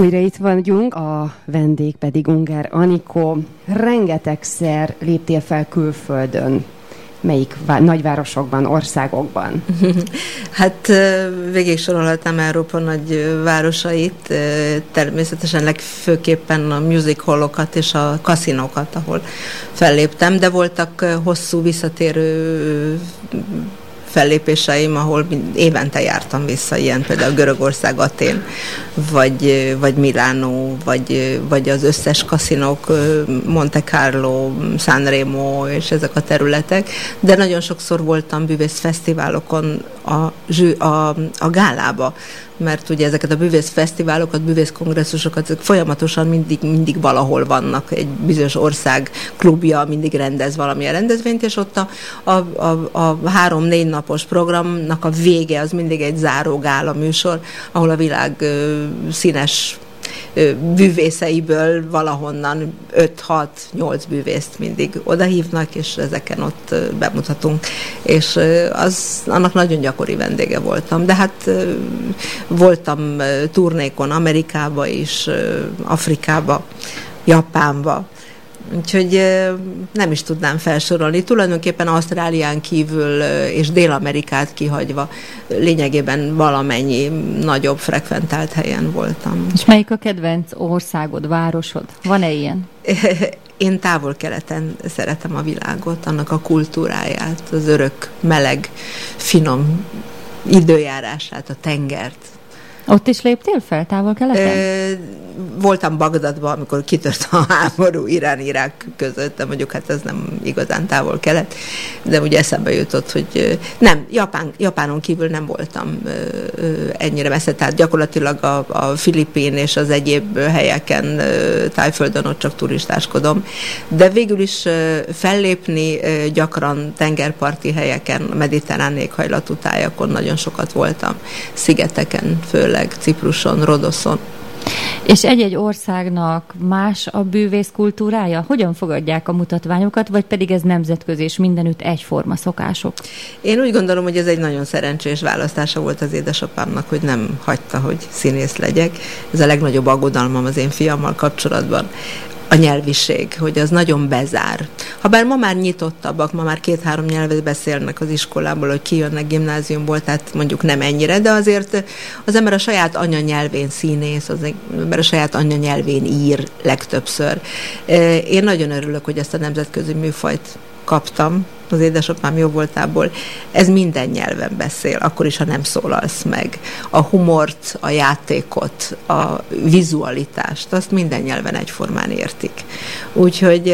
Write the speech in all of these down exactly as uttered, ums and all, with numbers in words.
Újra itt vagyunk, a vendég pedig Unger Anikó. Rengetegszer léptél fel külföldön. Melyik vá- nagyvárosokban, országokban? Hát végig sorolhatnám Európa nagy városait, természetesen legfőképpen a music hallokat és a kaszinókat, ahol felléptem, de voltak hosszú visszatérő fellépéseim, ahol évente jártam vissza, ilyen például Görögország, Atén, vagy, vagy Milánó, vagy, vagy az összes kaszinók, Monte Carlo, Sanremo, és ezek a területek, de nagyon sokszor voltam bűvészfesztiválokon a, a, a gálába, mert ugye ezeket a bűvészfesztiválokat, bűvészkongresszusokat ezek folyamatosan mindig, mindig valahol vannak. Egy bizonyos ország klubja mindig rendez valamilyen rendezvényt, és ott a, a, a, a három-négy napos programnak a vége az mindig egy záró gála műsor, ahol a világ ö, színes bűvészeiből valahonnan öt-hat-nyolc bűvészt mindig odahívnak, és ezeken ott bemutatunk. És az, annak nagyon gyakori vendége voltam. De hát voltam turnékon Amerikába is, Afrikába, Japánba. Úgyhogy nem is tudnám felsorolni. Tulajdonképpen Ausztrálián kívül és Dél-Amerikát kihagyva lényegében valamennyi nagyobb frekventált helyen voltam. És melyik a kedvenc országod, városod? Van-e ilyen? Én távol-keleten szeretem a világot, annak a kultúráját, az örök, meleg, finom időjárását, a tengert. Ott is léptél fel távol-keleten? Voltam Bagdadban, amikor kitört a háború Irán-Irák között, de mondjuk hát ez nem igazán távol-kelet, de ugye eszembe jutott, hogy nem, Japán, Japánon kívül nem voltam ennyire messze, tehát gyakorlatilag a, a Filipín és az egyéb helyeken, Tájföldön ott csak turistáskodom, de végül is fellépni gyakran tengerparti helyeken, mediterrán éghajlatú tájakon nagyon sokat voltam, szigeteken, főleg Cipruson, Rodoszon. És egy-egy országnak más a bűvész kultúrája? Hogyan fogadják a mutatványokat, vagy pedig ez nemzetközi és mindenütt egyforma szokások? Én úgy gondolom, hogy ez egy nagyon szerencsés választása volt az édesapámnak, hogy nem hagyta, hogy színész legyek. Ez a legnagyobb aggodalmam az én fiammal kapcsolatban. A nyelviség, hogy az nagyon bezár. Habár ma már nyitottabbak, ma már két-három nyelvet beszélnek az iskolából, hogy kijönnek gimnáziumból, tehát mondjuk nem ennyire, de azért az ember a saját anyanyelvén színész, az ember a saját anyanyelvén ír legtöbbször. Én nagyon örülök, hogy ezt a nemzetközi műfajt kaptam az édesapám jó voltából. Ez minden nyelven beszél, akkor is, ha nem szólalsz meg. A humort, a játékot, a vizualitást, azt minden nyelven egyformán értik. Úgyhogy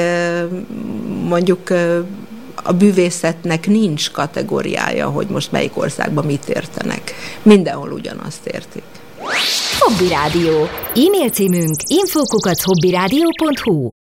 mondjuk a bűvészetnek nincs kategóriája, hogy most melyik országban mit értenek. Mindenhol ugyanazt értik. Hobby Rádió. E-mail címünk info kukac hobbyradio pont hu.